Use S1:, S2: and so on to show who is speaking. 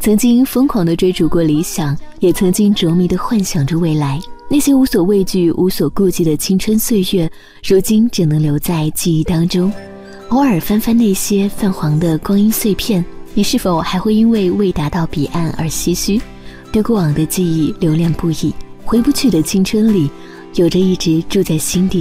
S1: 曾经疯狂地追逐过理想，也曾经着迷地幻想着未来。那些无所畏惧、无所顾忌的青春岁月，如今只能留在记忆当中。偶尔翻翻那些泛黄的光阴碎片，你是否还会因为未达到彼岸而唏嘘？对过往的记忆留恋不已，回不去的青春里，有着一直住在心底